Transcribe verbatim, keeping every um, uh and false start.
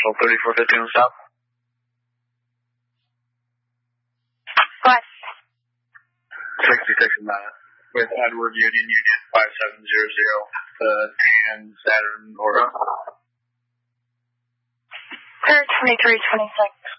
National thirty-four fifty on the stop. What? sixty-six and nine. With Edward Union Union five seven zero zero. Uh, and Saturn Aura. Clear twenty-three twenty-six.